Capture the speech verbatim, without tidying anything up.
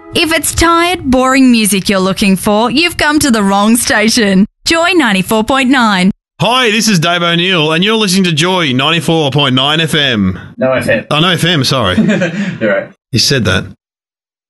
If it's tired, boring music you're looking for, you've come to the wrong station. Joy ninety-four point nine. Hi, this is Dave O'Neill, and you're listening to Joy ninety-four point nine F M. No F M. Oh, no F M, sorry. You're right. You said that.